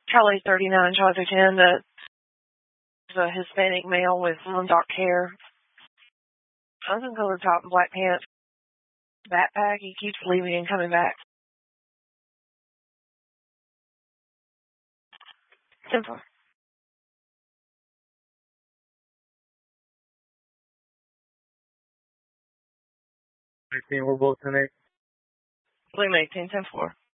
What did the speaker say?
Charlie 39, Charlie 10, the Hispanic male with long dark hair. Something colored top and black pants. Backpack. He keeps leaving and coming back. 10-4. We're both 10-8. Bloom 18, 10-4.